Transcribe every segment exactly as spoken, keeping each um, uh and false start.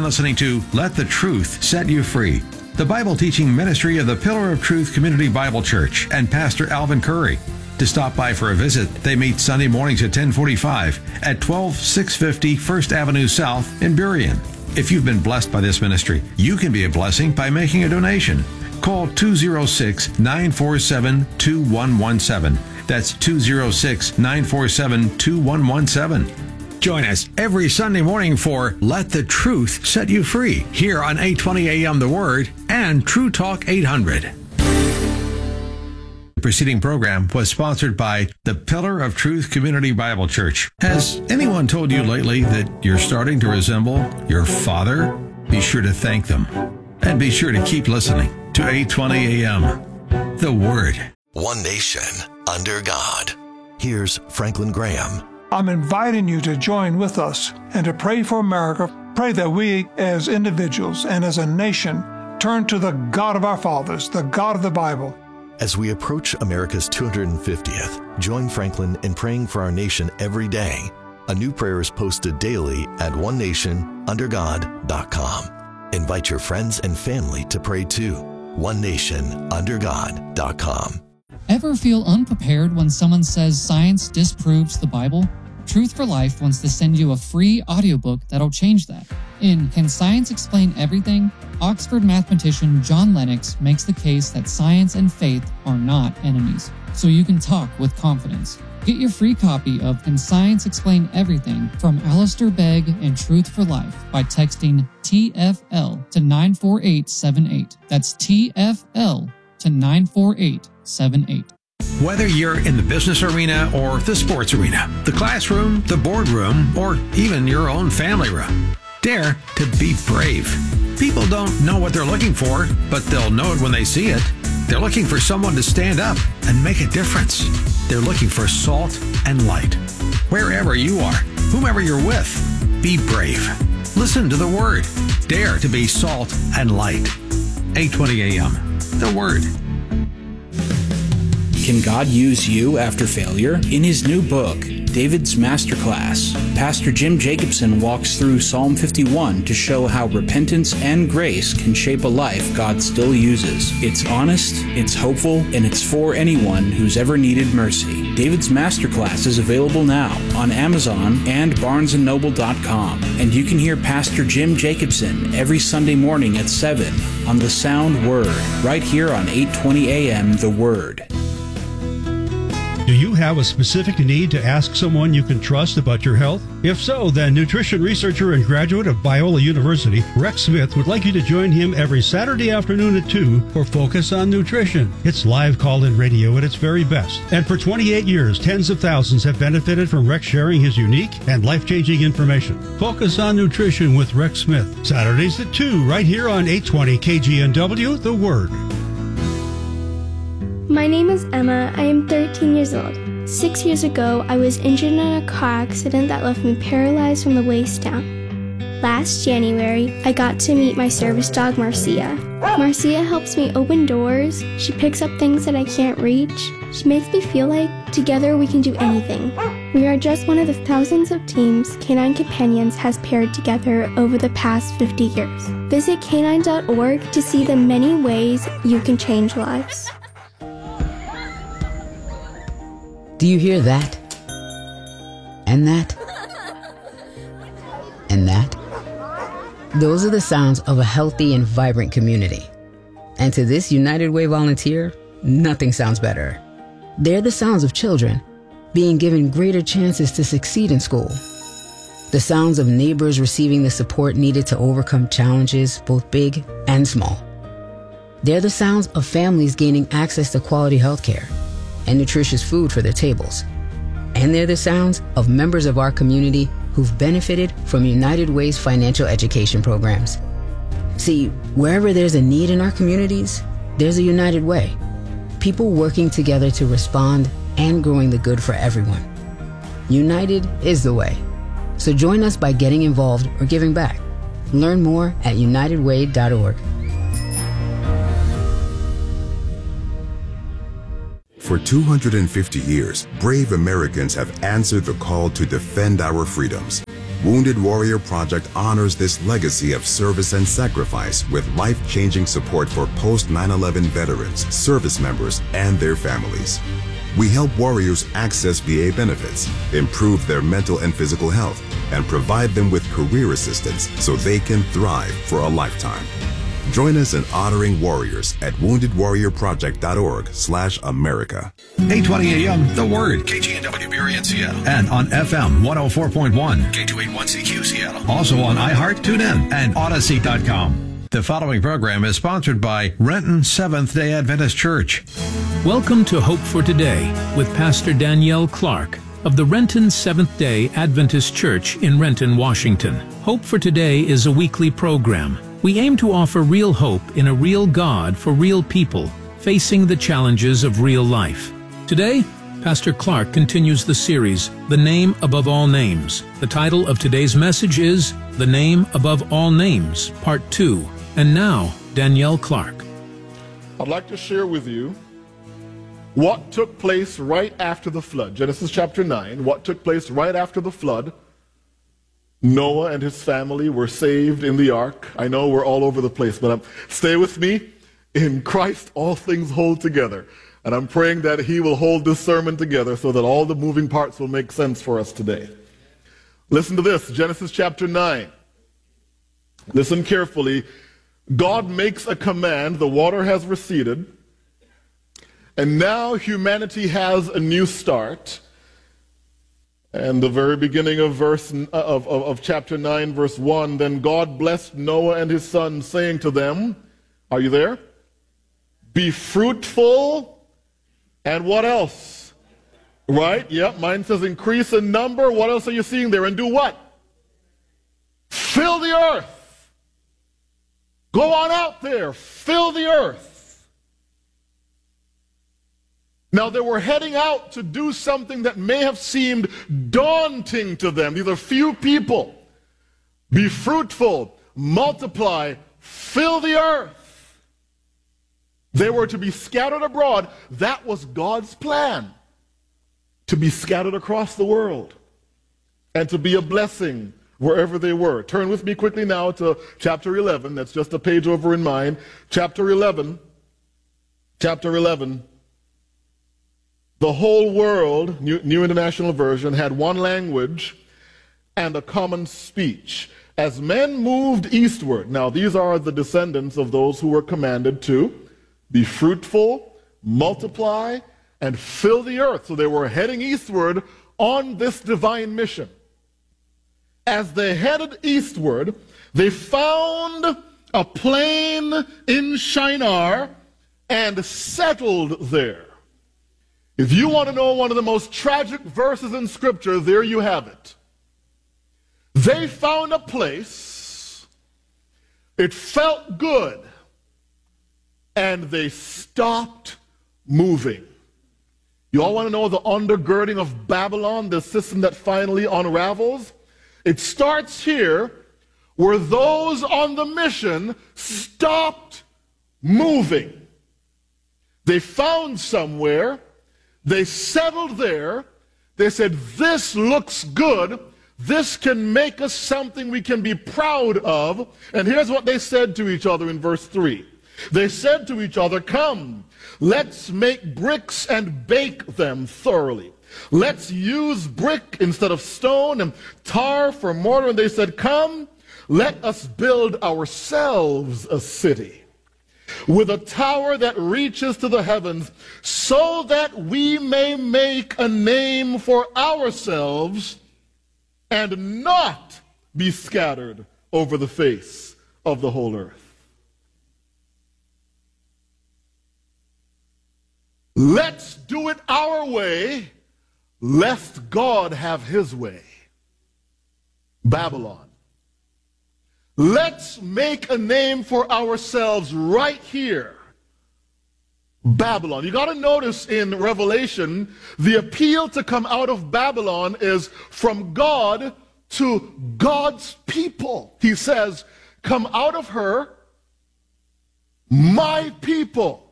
listening to Let the Truth Set You Free, the Bible teaching ministry of the Pillar of Truth Community Bible Church and Pastor Alvin Curry. To stop by for a visit, they meet Sunday mornings at ten forty-five at twelve six fifty First Avenue South in Burien. If you've been blessed by this ministry, you can be a blessing by making a donation. Call two oh six, nine four seven, two one one seven. That's two oh six, nine four seven, two one one seven. Join us every Sunday morning for Let the Truth Set You Free here on eight twenty A M The Word and True Talk eight hundred. The preceding program was sponsored by the Pillar of Truth Community Bible Church. Has anyone told you lately that you're starting to resemble your father? Be sure to thank them. And be sure to keep listening to eight twenty A M The Word. One nation under God. Here's Franklin Graham. I'm inviting you to join with us and to pray for America. Pray that we as individuals and as a nation turn to the God of our fathers, the God of the Bible. As we approach America's two hundred fiftieth, join Franklin in praying for our nation every day. A new prayer is posted daily at one nation under god dot com. Invite your friends and family to pray too. one nation under god dot com. Ever feel unprepared when someone says science disproves the Bible? Truth for Life wants to send you a free audiobook that'll change that. In Can Science Explain Everything?, Oxford mathematician John Lennox makes the case that science and faith are not enemies, so you can talk with confidence. Get your free copy of Can Science Explain Everything from Alistair Begg and Truth for Life by texting T F L to nine four eight seven eight. That's T F L to nine four eight seven eight. Whether you're in the business arena or the sports arena, the classroom, the boardroom, or even your own family room, dare to be brave. People don't know what they're looking for, but they'll know it when they see it. They're looking for someone to stand up and make a difference. They're looking for salt and light. Wherever you are, whomever you're with, be brave. Listen to the Word. Dare to be salt and light. eight twenty A M The Word. Can God use you after failure? In his new book, David's Masterclass, Pastor Jim Jacobson walks through Psalm fifty-one to show how repentance and grace can shape a life God still uses. It's honest, it's hopeful, and it's for anyone who's ever needed mercy. David's Masterclass is available now on Amazon and barnes and noble dot com. And you can hear Pastor Jim Jacobson every Sunday morning at seven on The Sound Word, right here on eight twenty A M The Word. Do you have a specific need to ask someone you can trust about your health? If so, then nutrition researcher and graduate of Biola University, Rex Smith, would like you to join him every Saturday afternoon at two for Focus on Nutrition. It's live call-in radio at its very best. And for twenty-eight years, tens of thousands have benefited from Rex sharing his unique and life-changing information. Focus on Nutrition with Rex Smith. Saturdays at two, right here on eight twenty K G N W, The Word. My name is Emma. I am thirteen years old. Six years ago, I was injured in a car accident that left me paralyzed from the waist down. Last January, I got to meet my service dog, Marcia. Marcia helps me open doors. She picks up things that I can't reach. She makes me feel like together we can do anything. We are just one of the thousands of teams Canine Companions has paired together over the past fifty years. Visit canine dot org to see the many ways you can change lives. Do you hear that? And that? And that? Those are the sounds of a healthy and vibrant community. And to this United Way volunteer, nothing sounds better. They're the sounds of children being given greater chances to succeed in school. The sounds of neighbors receiving the support needed to overcome challenges, both big and small. They're the sounds of families gaining access to quality health care and nutritious food for their tables. And they're the sounds of members of our community who've benefited from United Way's financial education programs. See, wherever there's a need in our communities, there's a United Way. People working together to respond and growing the good for everyone. United is the way. So join us by getting involved or giving back. Learn more at united way dot org. For two hundred fifty years, brave Americans have answered the call to defend our freedoms. Wounded Warrior Project honors this legacy of service and sacrifice with life-changing support for post nine eleven veterans, service members, and their families. We help warriors access V A benefits, improve their mental and physical health, and provide them with career assistance so they can thrive for a lifetime. Join us in honoring warriors at wounded warrior project dot org slash America. eight twenty A M, The Word, K G N W Berry in Seattle, and on F M one oh four point one, K two eighty-one C Q Seattle. Also on iHeart, TuneIn, and Odyssey dot com. The following program is sponsored by Renton Seventh-day Adventist Church. Welcome to Hope for Today with Pastor Danielle Clark of the Renton Seventh-day Adventist Church in Renton, Washington. Hope for Today is a weekly program. We aim to offer real hope in a real God for real people facing the challenges of real life. Today, Pastor Clark continues the series, The Name Above All Names. The title of today's message is The Name Above All Names, Part two. And now, Danielle Clark. I'd like to share with you what took place right after the flood. Genesis chapter nine, what took place right after the flood. Noah and his family were saved in the ark. I know we're all over the place, but um, stay with me. In Christ, all things hold together. And I'm praying that he will hold this sermon together so that all the moving parts will make sense for us today. Listen to this, Genesis chapter nine. Listen carefully. God makes a command, the water has receded, and now humanity has a new start. And the very beginning of verse of, of, of chapter nine, verse one, then God blessed Noah and his sons, saying to them, are you there? Be fruitful, and what else? Right? Yep, mine says increase in number. What else are you seeing there? And do what? Fill the earth. Go on out there, fill the earth. Now, they were heading out to do something that may have seemed daunting to them. These are few people. Be fruitful, multiply, fill the earth. They were to be scattered abroad. That was God's plan, to be scattered across the world and to be a blessing wherever they were. Turn with me quickly now to chapter eleven. That's just a page over in mine. Chapter eleven. Chapter eleven. The whole world, New, New International Version, had one language and a common speech. As men moved eastward, now these are the descendants of those who were commanded to be fruitful, multiply, and fill the earth. So they were heading eastward on this divine mission. As they headed eastward, they found a plain in Shinar and settled there. If you want to know one of the most tragic verses in Scripture, there you have it. They found a place, it felt good, and they stopped moving. You all want to know the undergirding of Babylon, the system that finally unravels? It starts here, where those on the mission stopped moving. They found somewhere. They settled there. They said, this looks good. This can make us something we can be proud of. And here's what they said to each other in verse three. They said to each other, come, let's make bricks and bake them thoroughly. Let's use brick instead of stone and tar for mortar. And they said, come, let us build ourselves a city with a tower that reaches to the heavens, so that we may make a name for ourselves and not be scattered over the face of the whole earth. Let's do it our way, lest God have his way. Babylon. Let's make a name for ourselves right here. Babylon. You got to notice in Revelation, the appeal to come out of Babylon is from God to God's people. He says, come out of her, my people.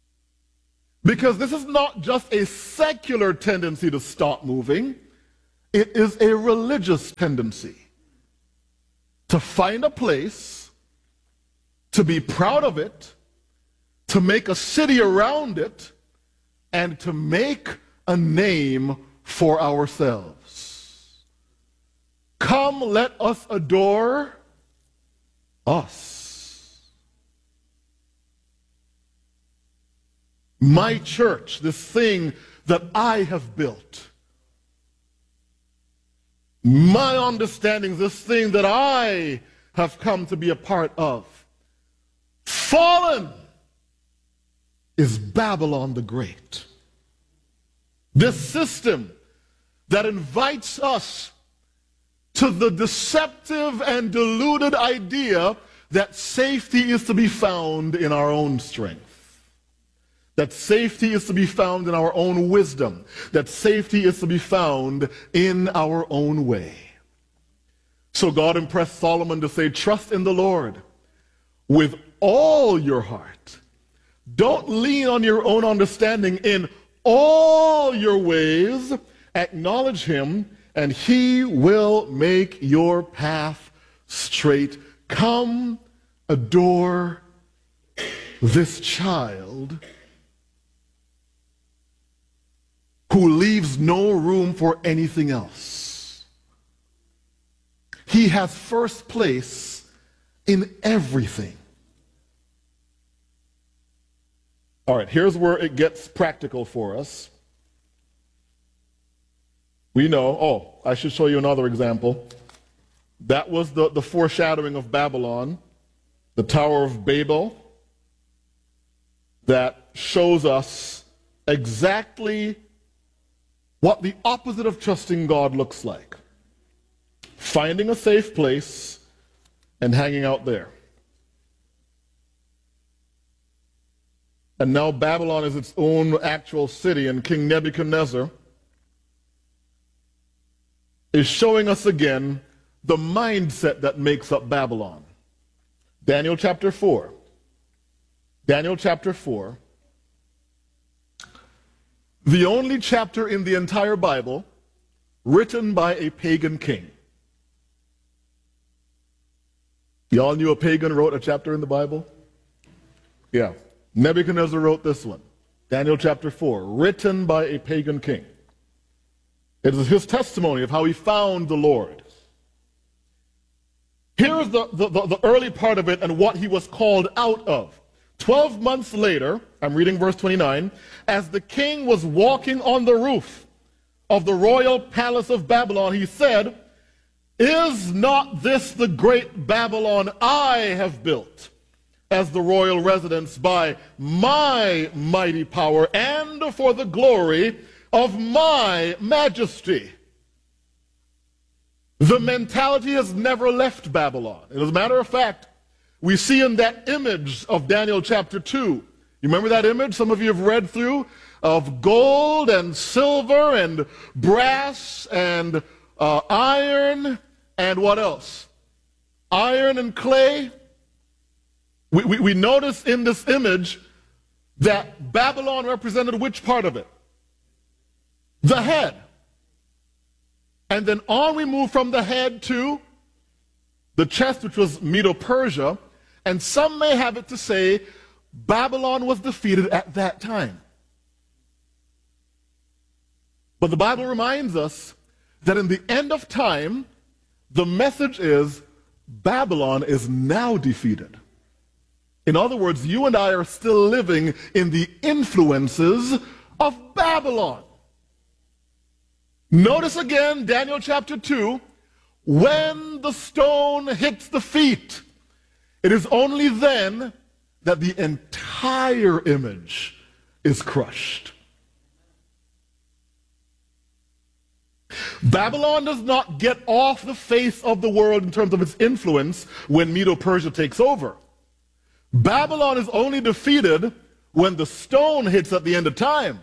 Because this is not just a secular tendency to stop moving. it is a religious tendency to find a place, to be proud of it, to make a city around it, and to make a name for ourselves. Come, let us adore us. My church, this thing that I have built. My understanding, this thing that I have come to be a part of. Fallen is Babylon the Great. This system that invites us to the deceptive and deluded idea that safety is to be found in our own strength. That safety is to be found in our own wisdom. That safety is to be found in our own way. So God impressed Solomon to say, trust in the Lord with all your heart. Don't lean on your own understanding. In all your ways, acknowledge him, and he will make your path straight. Come, adore this child who leaves no room for anything else. He has first place in everything. All right, here's where it gets practical for us. We know, oh, I should show you another example. That was the, the foreshadowing of Babylon, the Tower of Babel, that shows us exactly what the opposite of trusting God looks like. Finding a safe place and hanging out there. And now Babylon is its own actual city, and King Nebuchadnezzar is showing us again the mindset that makes up Babylon. Daniel chapter four. Daniel chapter four. The only chapter in the entire Bible written by a pagan king. Y'all knew a pagan wrote a chapter in the Bible? Yeah. Nebuchadnezzar wrote this one. Daniel chapter four, written by a pagan king. It is his testimony of how he found the Lord. Here is the, the, the, the early part of it and what he was called out of. Twelve months later, I'm reading verse twenty-nine, as the king was walking on the roof of the royal palace of Babylon, he said, is not this the great Babylon I have built as the royal residence by my mighty power and for the glory of my majesty? The mentality has never left Babylon. And as a matter of fact, we see in that image of Daniel chapter two, you remember that image some of you have read through, of gold and silver and brass and uh, iron and what else? Iron and clay. We, we, we notice in this image that Babylon represented which part of it? The head. And then on we move from the head to the chest, which was Medo-Persia, and some may have it to say Babylon was defeated at that time. But the Bible reminds us that in the end of time, the message is Babylon is now defeated. In other words, you and I are still living in the influences of Babylon. Notice again, Daniel chapter two, when the stone hits the feet, it is only then that the entire image is crushed. Babylon does not get off the face of the world in terms of its influence when Medo-Persia takes over. Babylon is only defeated when the stone hits at the end of time.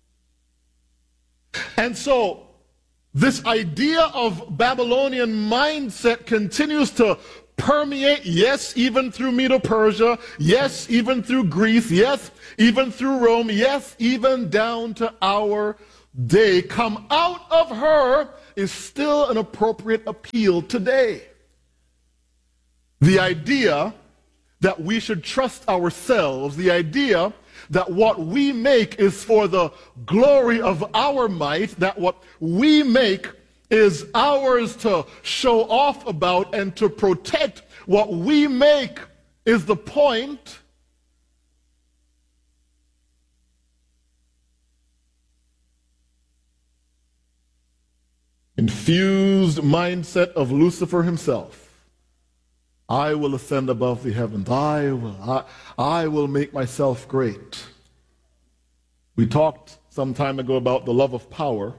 And so, this idea of Babylonian mindset continues to permeate, yes, even through Medo-Persia, yes, even through Greece, yes, even through Rome, yes, even down to our day. Come out of her is still an appropriate appeal today. The idea that we should trust ourselves, the idea that what we make is for the glory of our might, that what we make is ours to show off about and to protect, what we make is the point. Infused mindset of Lucifer himself. I will ascend above the heavens. I will, I, I will make myself great. We talked some time ago about the love of power.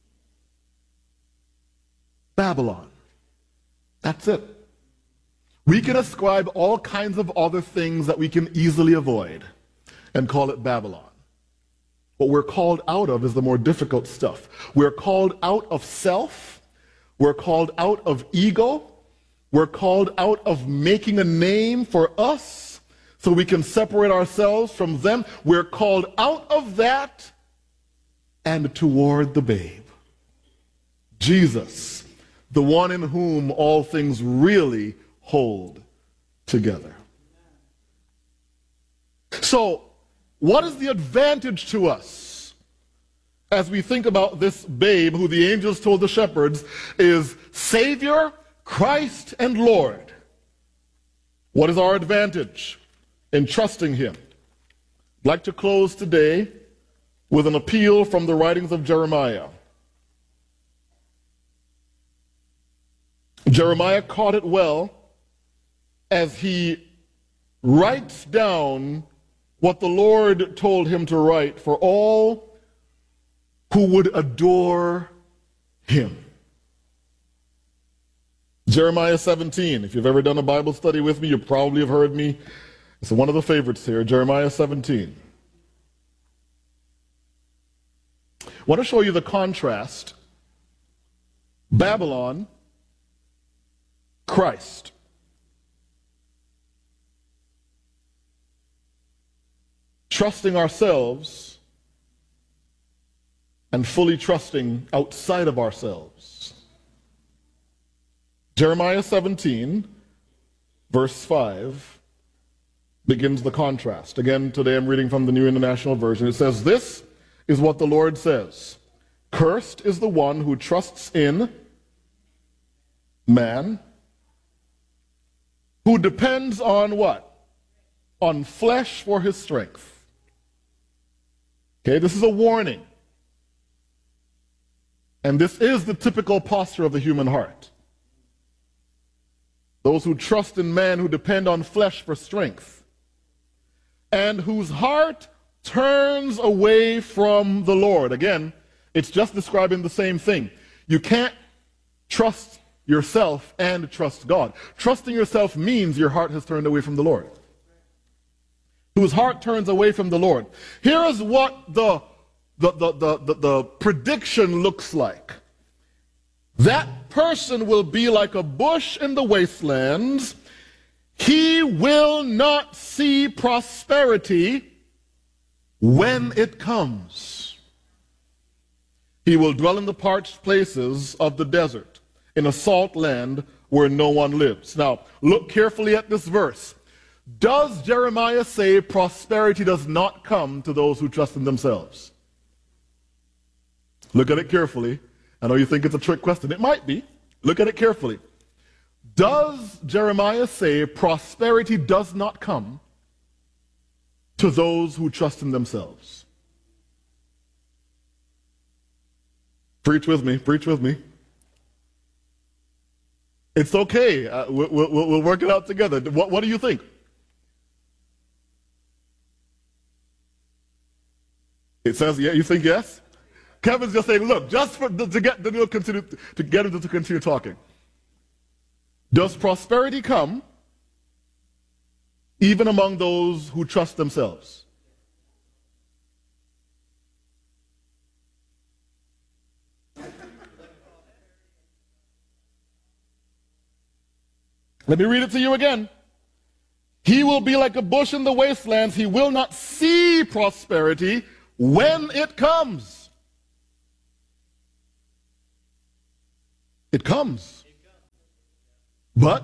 Babylon. That's it. We can ascribe all kinds of other things that we can easily avoid and call it Babylon. What we're called out of is the more difficult stuff. We're called out of self. We're called out of ego. We're called out of making a name for us so we can separate ourselves from them. We're called out of that and toward the babe. Jesus, the one in whom all things really hold together. So, what is the advantage to us as we think about this babe who the angels told the shepherds is Savior, Christ, and Lord? What is our advantage in trusting him? I'd like to close today with an appeal from the writings of Jeremiah. Jeremiah caught it well as he writes down what the Lord told him to write for all who would adore him. Jeremiah seventeen. If you've ever done a Bible study with me, you probably have heard me. It's one of the favorites here, Jeremiah seventeen. I want to show you the contrast. Babylon, Christ. Trusting ourselves and fully trusting outside of ourselves. Jeremiah seventeen, verse five, begins the contrast. Again, today I'm reading from the New International Version. It says, "This is what the Lord says. Cursed is the one who trusts in man, who depends on what? On flesh for his strength." Okay, this is a warning. And this is the typical posture of the human heart. Those who trust in man, who depend on flesh for strength, and whose heart turns away from the Lord. Again, it's just describing the same thing. You can't trust yourself and trust God. Trusting yourself means your heart has turned away from the Lord. Whose heart turns away from the Lord. Here is what the, the, the, the, the, the prediction looks like. That person will be like a bush in the wastelands. He will not see prosperity when it comes. He will dwell in the parched places of the desert, in a salt land where no one lives. Now, look carefully at this verse. Does Jeremiah say prosperity does not come to those who trust in themselves? Look at it carefully. I know you think it's a trick question. It might be. Look at it carefully. Does Jeremiah say prosperity does not come to those who trust in themselves? Preach with me. Preach with me. It's okay. Uh, we'll, we'll, we'll work it out together. What, what do you think? It says, yeah, you think yes? Kevin's just saying, look, just for, to get the continue, to get him to continue talking. Does prosperity come even among those who trust themselves? Let me read it to you again. He will be like a bush in the wastelands. He will not see prosperity when it comes. It comes. But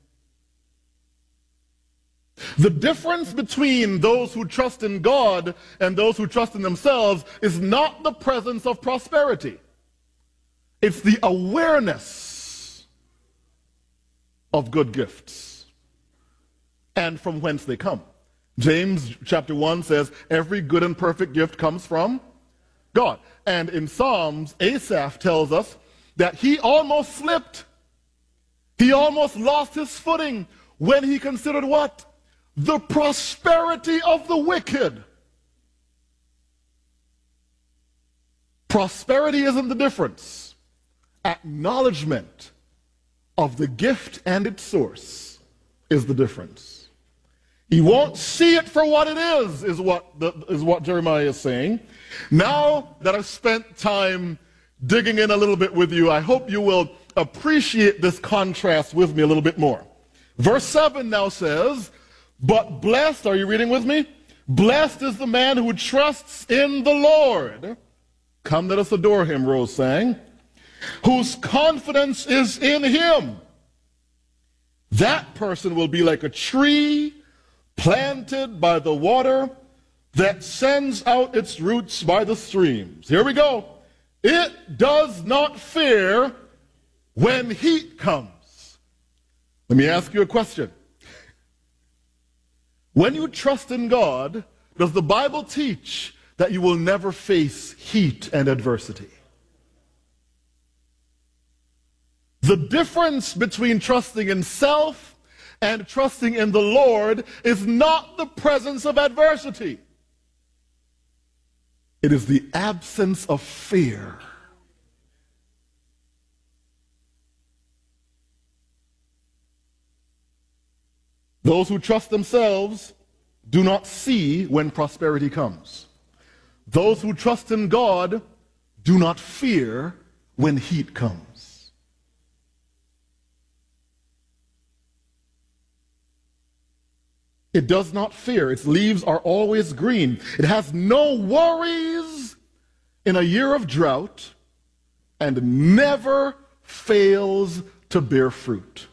the difference between those who trust in God and those who trust in themselves is not the presence of prosperity. It's the awareness of good gifts and from whence they come. James chapter one says, every good and perfect gift comes from God. And in Psalms, Asaph tells us that he almost slipped. He almost lost his footing when he considered what? The prosperity of the wicked. Prosperity isn't the difference. Acknowledgement of the gift and its source is the difference. He won't see it for what it is, is what, the, is what Jeremiah is saying. Now that I've spent time digging in a little bit with you, I hope you will appreciate this contrast with me a little bit more. Verse seven now says, but blessed, are you reading with me? Blessed is the man who trusts in the Lord. Come, let us adore him, Rose sang. Whose confidence is in him. That person will be like a tree planted by the water that sends out its roots by the streams. Here we go. It does not fear when heat comes. Let me ask you a question. When you trust in God, does the Bible teach that you will never face heat and adversity? The difference between trusting in self and trusting in the Lord is not the presence of adversity. It is the absence of fear. Those who trust themselves do not see when prosperity comes. Those who trust in God do not fear when heat comes. It does not fear. Its leaves are always green. It has no worries in a year of drought and never fails to bear fruit.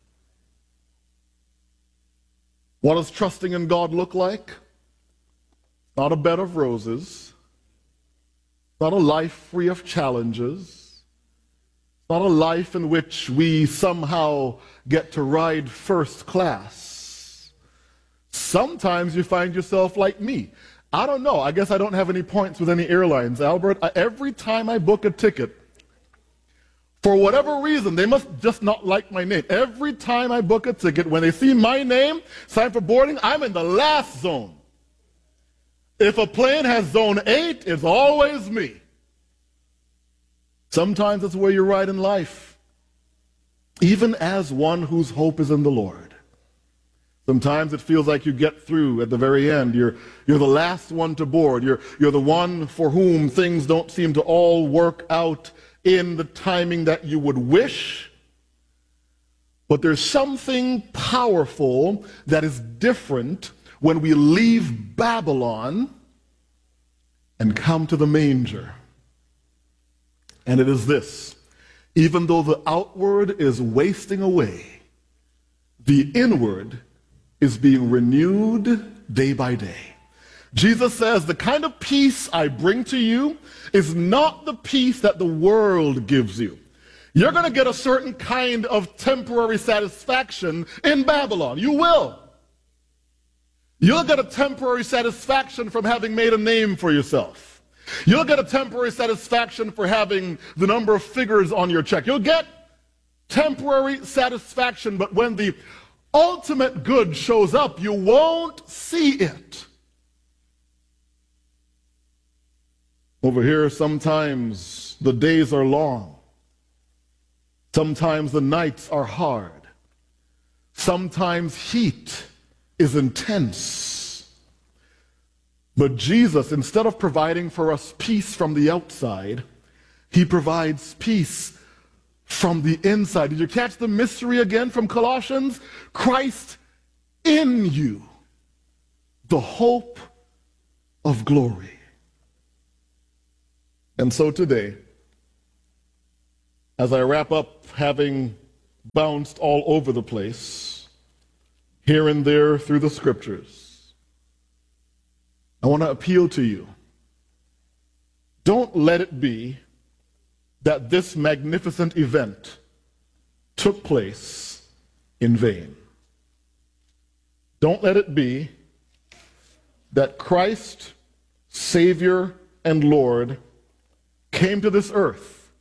What does trusting in God look like? Not a bed of roses. Not a life free of challenges. Not a life in which we somehow get to ride first class. Sometimes you find yourself like me. I don't know. I guess I don't have any points with any airlines, Albert. I, every time I book a ticket, for whatever reason, they must just not like my name. Every time I book a ticket, when they see my name, sign for boarding, I'm in the last zone. If a plane has zone eight, it's always me. Sometimes that's where you're right in life. Even as one whose hope is in the Lord. Sometimes it feels like you get through at the very end. You're, you're the last one to board. You're, you're the one for whom things don't seem to all work out in the timing that you would wish. But there's something powerful that is different when we leave Babylon and come to the manger. And it is this: even though the outward is wasting away, the inward is being renewed day by day. Jesus says, the kind of peace I bring to you is not the peace that the world gives you. You're going to get a certain kind of temporary satisfaction in Babylon. You will. You'll get a temporary satisfaction from having made a name for yourself. You'll get a temporary satisfaction for having the number of figures on your check. You'll get temporary satisfaction, but when the ultimate good shows up, you won't see it. Over here, sometimes the days are long. Sometimes the nights are hard. Sometimes heat is intense. But Jesus, instead of providing for us peace from the outside, he provides peace from the inside. Did you catch the mystery again from Colossians? Christ in you, the hope of glory. And so today, as I wrap up, having bounced all over the place, here and there through the scriptures, I want to appeal to you. Don't let it be that this magnificent event took place in vain. Don't let it be that Christ, Savior and Lord, came to this earth,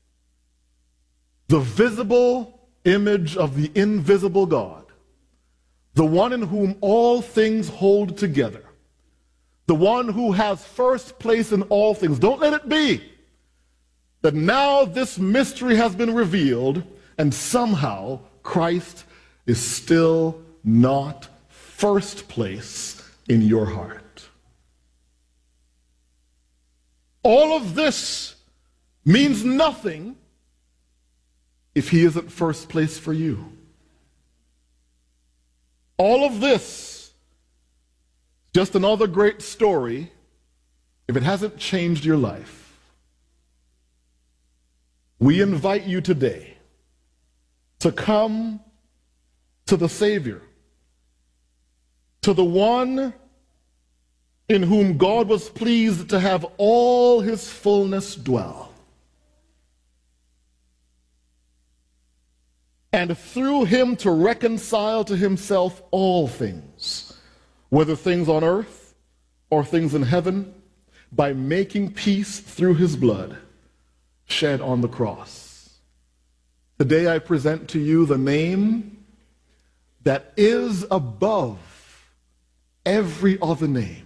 the visible image of the invisible God, the one in whom all things hold together, the one who has first place in all things. Don't let it be that now this mystery has been revealed and somehow Christ is still not first place in your heart. All of this means nothing if he isn't first place for you. All of this, just another great story if it hasn't changed your life. We invite you today to come to the Savior, to the one in whom God was pleased to have all his fullness dwell. And through him to reconcile to himself all things, whether things on earth or things in heaven, by making peace through his blood shed on the cross. Today I present to you the name that is above every other name,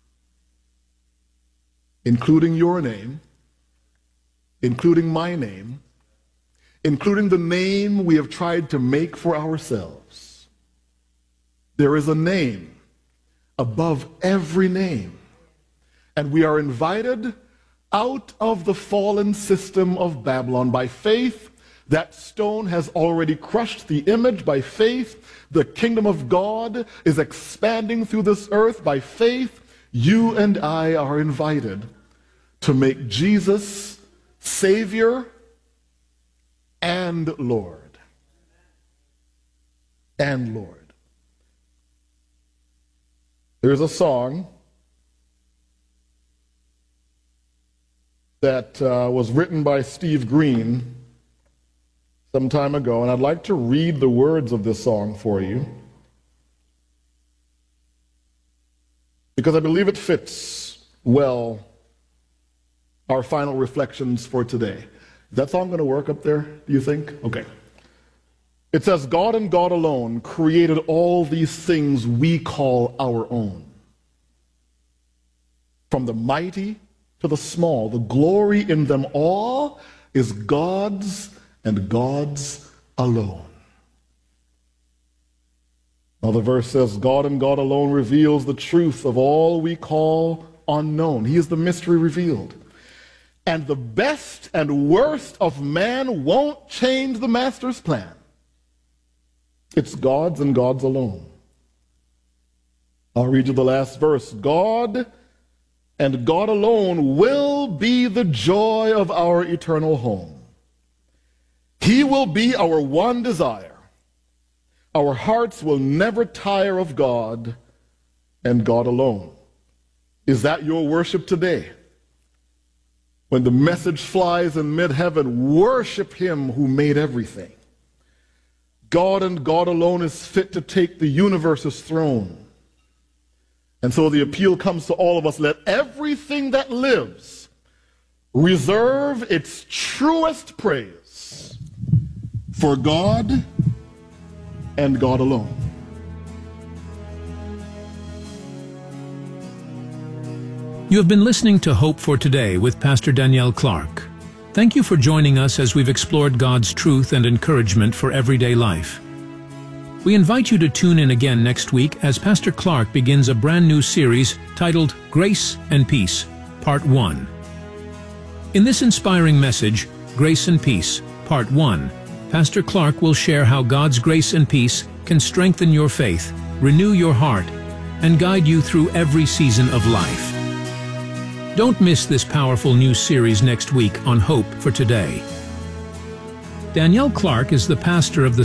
including your name, including my name, including the name we have tried to make for ourselves. There is a name above every name, and we are invited out of the fallen system of Babylon. By faith, that stone has already crushed the image. By faith, the kingdom of God is expanding through this earth. By faith, you and I are invited to make Jesus Savior and Lord. And Lord. There's a song that uh, was written by Steve Green some time ago, and I'd like to read the words of this song for you because I believe it fits well our final reflections for today. Is that song going to work up there, do you think? Okay. It says, God and God alone created all these things we call our own. From the mighty to the small, the glory in them all is God's and God's alone. Now the verse says, God and God alone reveals the truth of all we call unknown. He is the mystery revealed. And the best and worst of man won't change the master's plan. It's God's and God's alone. I'll read you the last verse. God and God alone will be the joy of our eternal home. He will be our one desire. Our hearts will never tire of God and God alone. Is that your worship today? When the message flies in mid-heaven, worship him who made everything. God and God alone is fit to take the universe's throne. And so the appeal comes to all of us. Let everything that lives reserve its truest praise for God and God alone. You have been listening to Hope for Today with Pastor Danielle Clark. Thank you for joining us as we've explored God's truth and encouragement for everyday life. We invite you to tune in again next week as Pastor Clark begins a brand new series titled Grace and Peace, Part one. In this inspiring message, Grace and Peace, Part one, Pastor Clark will share how God's grace and peace can strengthen your faith, renew your heart, and guide you through every season of life. Don't miss this powerful new series next week on Hope for Today. Danielle Clark is the pastor of the